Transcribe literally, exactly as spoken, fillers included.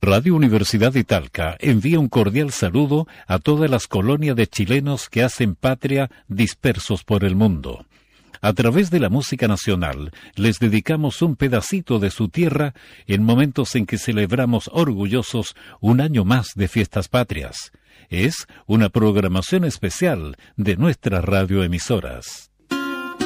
Radio Universidad de Talca envía un cordial saludo a todas las colonias de chilenos que hacen patria dispersos por el mundo. A través de la música nacional, les dedicamos un pedacito de su tierra en momentos en que celebramos orgullosos un año más de fiestas patrias. Es una programación especial de nuestras radioemisoras.